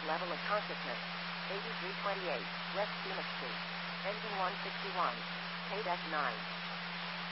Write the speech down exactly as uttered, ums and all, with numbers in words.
level of consciousness. eighty-three twenty-eight, West Phoenix Street. Engine one sixty-one. Paid F nine.